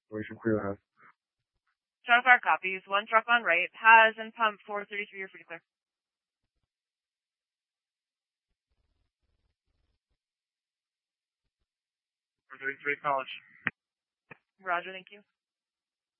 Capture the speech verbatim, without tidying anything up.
We should clear the house. Charlie Fire copies. One truck on right. Has and pump four thirty-three. You're free to clear. four thirty-three, college. Roger, thank you.